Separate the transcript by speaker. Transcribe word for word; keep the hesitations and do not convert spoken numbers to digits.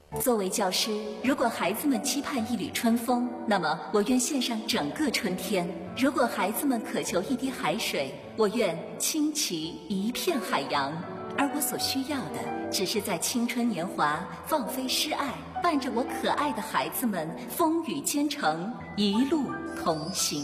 Speaker 1: 作为教师，如果孩子们期盼一缕春风，那么我愿献上整个春天；如果孩子们渴求一滴海水，我愿倾其一片海洋。而我所需要的，只是在青春年华放飞诗爱，伴着我可爱的孩子们风雨兼程，一路同行。